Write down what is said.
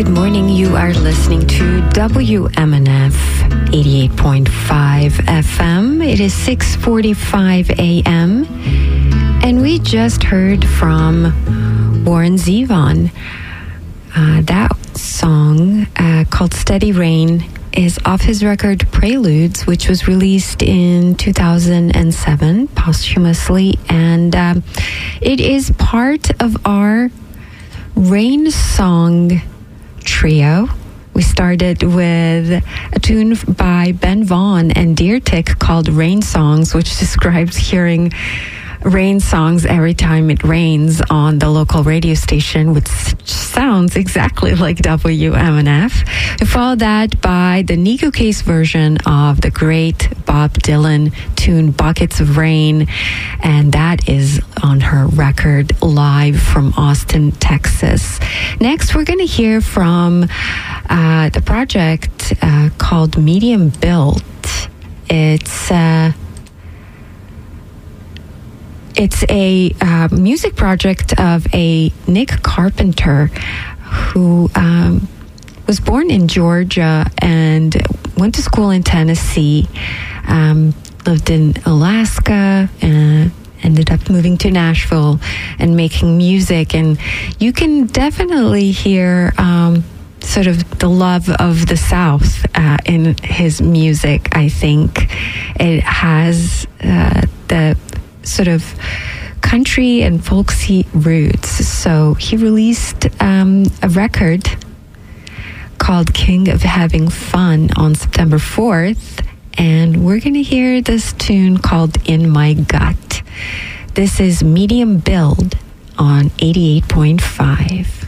Good morning. You are listening to WMNF 88.5 FM. It is 6:45 a.m. And we just heard from Warren Zevon. That song called Steady Rain is off his record Preludes, which was released in 2007 posthumously. And it is part of our Rain Song trio. We started with a tune by Ben Vaughn and Deertick called Rain Songs, which describes hearing rain songs every time it rains on the local radio station, which sounds exactly like WMNF. We followed that by the Nico Case version of the great Bob Dylan tune Buckets of Rain, and that is on her record Live from Austin, Texas. Next, we're going to hear from the project called Medium Built. It's a music project of a Nick Carpenter who was born in Georgia and went to school in Tennessee, lived in Alaska, and ended up moving to Nashville and making music. And you can definitely hear sort of the love of the South in his music, I think. It has the sort of country and folksy roots. So he released a record called King of Having Fun on September 4th, and we're going to hear this tune called In My Gut. This is Medium Build on 88.5.